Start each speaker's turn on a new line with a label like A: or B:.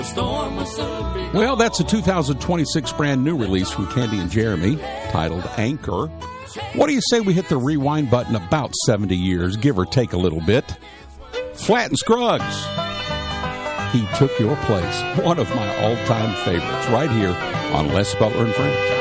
A: Well, that's a 2026 brand new release from Candy and Jeremy titled Anchor. What do you say we hit the rewind button about 70 years, give or take a little bit? Flatt and Scruggs. He Took Your Place. One of my all-time favorites right here on Les Butler and Friends.